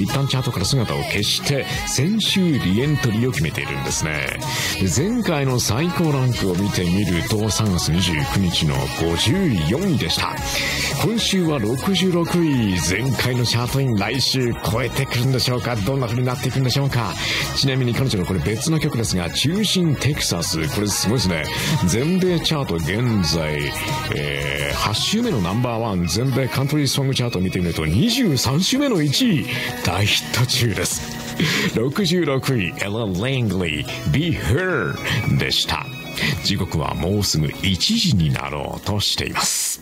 一旦チャートから姿を消して先週リエントリーを決めているんですね。前回の最高ランクを見てみると3月29日の54位でした。今週は66位。前回のチャートイン来週超えてくるんでしょうか。どんな風になっていくんでしょうか。ちなみに彼女のこれ別の曲ですが、中心テキサス、これすごいですね。全米チャート現在、8週目のナンバーワン、全米カントリーソングチャートを見てみると23週目の1位、大ヒット中です。66位、エラ・ラングリー、Be Her でした。時刻はもうすぐ1時になろうとしています。